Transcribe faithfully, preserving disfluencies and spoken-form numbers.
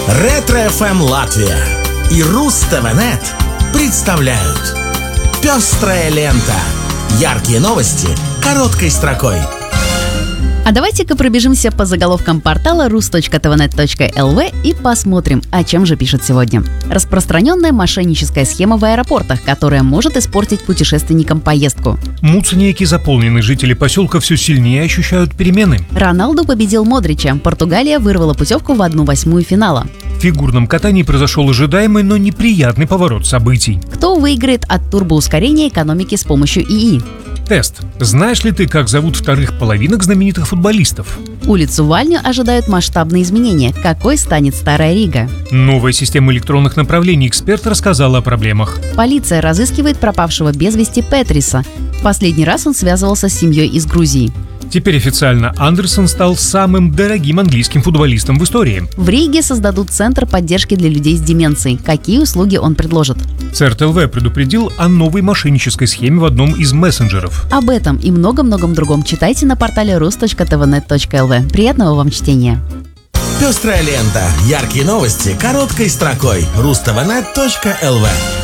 Ретро-эф эм Латвия и Руз-ТВ.нет представляют «Пестрая лента». Яркие новости короткой строкой. А давайте-ка пробежимся по заголовкам портала рус точка тв нет точка эл ви и посмотрим, о чем же пишет сегодня. Распространенная мошенническая схема в аэропортах, которая может испортить путешественникам поездку. Муценейки заполнены, жители поселка все сильнее ощущают перемены. Роналду победил Модрича, Португалия вырвала путевку в одну восьмую финала. В фигурном катании произошел ожидаемый, но неприятный поворот событий. Кто выиграет от турбоускорения экономики с помощью ИИ? Тест. Знаешь ли ты, как зовут вторых половинок знаменитых футболистов? Улицу Вальню ожидают масштабные изменения. Какой станет Старая Рига? Новая система электронных направлений. Эксперт рассказала о проблемах. Полиция разыскивает пропавшего без вести Петриса. В последний раз он связывался с семьей из Грузии. Теперь официально Андерсон стал самым дорогим английским футболистом в истории. В Риге создадут центр поддержки для людей с деменцией. Какие услуги он предложит? ЦРТЛВ предупредил о новой мошеннической схеме в одном из мессенджеров. Об этом и много-многом другом читайте на портале рус точка тв нет точка эл ви. Приятного вам чтения! «Пестрая лента». Яркие новости короткой строкой. Руз-ТВ.нет точка эл ви.